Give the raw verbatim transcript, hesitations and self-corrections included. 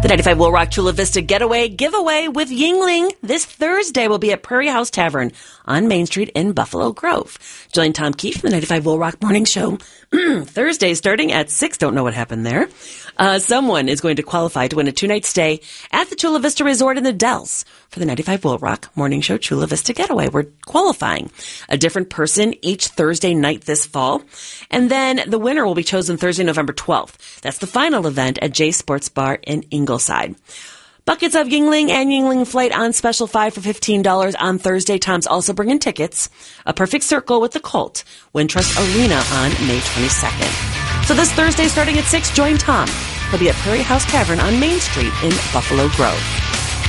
The ninety-five Will Rock Chula Vista Getaway Giveaway with Yingling this Thursday will be at Prairie House Tavern on Main Street in Buffalo Grove. Join Tom Keefe from the ninety-five Will Rock Morning Show Thursday starting at six. Don't know what happened there. Uh, someone is going to qualify to win a two-night stay at the Chula Vista Resort in the Dells for the ninety-five Will Rock Morning Show Chula Vista Getaway. We're qualifying a different person each Thursday night this fall. And then the winner will be chosen Thursday, November twelfth. That's the final event at Jay's Sports Bar in Ingleside. Buckets of Yingling and Yingling Flight on special five for fifteen dollars on Thursday. Tom's also bringing tickets. A Perfect Circle with the Colt, Wintrust Arena on May twenty-second. So this Thursday starting at six, join Tom. He'll be at Prairie House Tavern on Main Street in Buffalo Grove.